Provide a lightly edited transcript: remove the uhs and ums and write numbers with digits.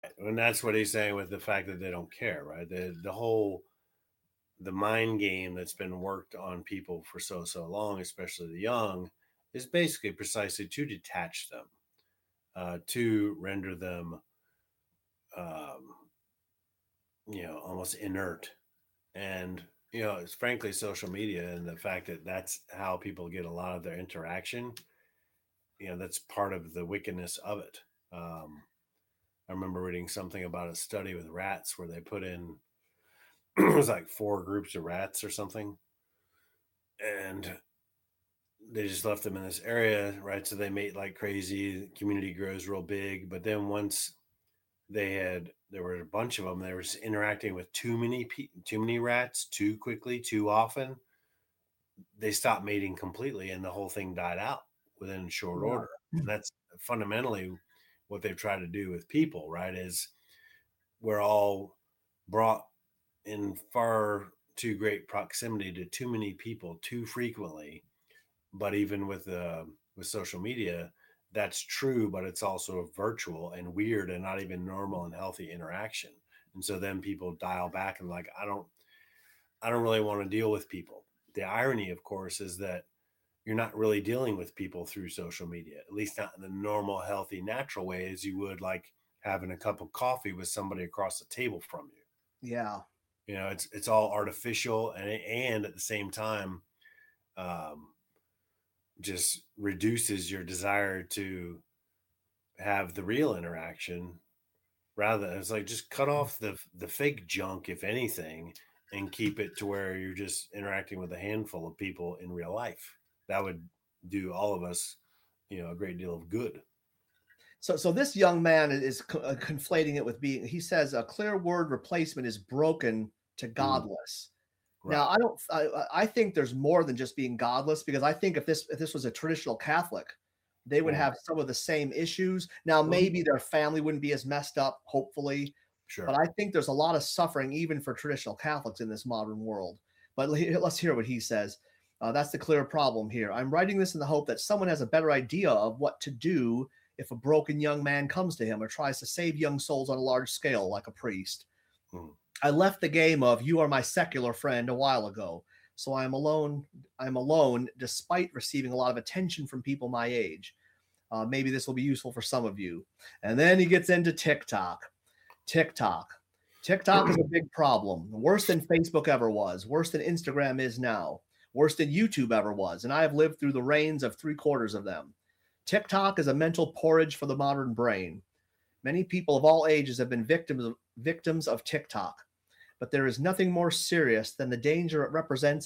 And that's what he's saying with the fact that they don't care, right? The mind game that's been worked on people for so long, especially the young, is basically precisely to detach them, to render them, um, almost inert. And it's frankly social media and the fact that that's how people get a lot of their interaction. That's part of the wickedness of it. I remember reading something about a study with rats where they put in it was like four groups of rats or something, and they just left them in this area, right? So they mate like crazy. The community grows real big, but then once there were a bunch of them. They were just interacting with too many rats too quickly, too often. They stopped mating completely, and the whole thing died out within short Yeah. order. And that's fundamentally what they've tried to do with people, right? Is we're all brought in far too great proximity to too many people too frequently. But even with social media, that's true, but it's also virtual and weird and not even normal and healthy interaction. And so then people dial back and like, I don't really want to deal with people. The irony, of course, is that you're not really dealing with people through social media, at least not in the normal, healthy, natural way as you would like having a cup of coffee with somebody across the table from you. Yeah. It's all artificial and at the same time, um, just reduces your desire to have the real interaction. Rather, it's like just cut off the fake junk, if anything, and keep it to where you're just interacting with a handful of people in real life. That would do all of us, a great deal of good. So this young man is conflating it with being. He says a clear word replacement is broken to Mm, godless. Now, right. I don't. I think there's more than just being godless, because I think if this was a traditional Catholic, they would Mm, have some of the same issues. Now, mhm. maybe their family wouldn't be as messed up, hopefully, but Sure. I think there's a lot of suffering even for traditional Catholics in this modern world. But let's hear what he says. That's the clear problem here. I'm writing this in the hope that someone has a better idea of what to do if a broken young man comes to him or tries to save young souls on a large scale, like a priest. Mm, I left the game of "you are my secular friend" a while ago, so I am alone. I'm alone despite receiving a lot of attention from people my age. Maybe this will be useful for some of you. And then he gets into TikTok. TikTok. TikTok is a big problem. Worse than Facebook ever was. Worse than Instagram is now. Worse than YouTube ever was. And I have lived through the reigns of three-quarters of them. TikTok is a mental porridge for the modern brain. Many people of all ages have been victims of TikTok, but there is nothing more serious than the danger it represents